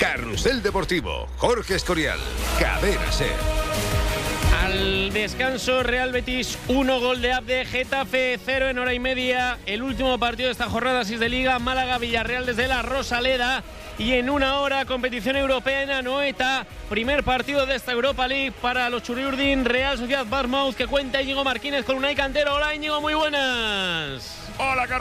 Carrusel Deportivo, Jorge Escorial, Cadena SER. Al descanso, Real Betis 1, gol de Abde, Getafe 0 en hora y media. El último partido de esta jornada 6 de Liga, Málaga-Villarreal desde la Rosaleda. Y en una hora, competición europea en Anoeta. Primer partido de esta Europa League para los Churiurdin, Real Sociedad Bournemouth, que cuenta Íñigo Martínez con Unai Cantero. Hola Íñigo, muy buenas. Hola, Carlos.